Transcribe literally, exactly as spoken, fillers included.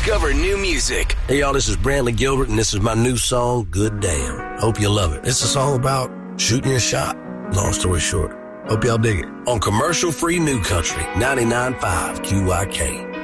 Discover new music. Hey, y'all, this is Brantley Gilbert, and this is my new song, Good Damn. Hope you love it. It's a song about shooting your shot. Long story short. Hope y'all dig it. On commercial-free New Country, ninety-nine point five Q Y K.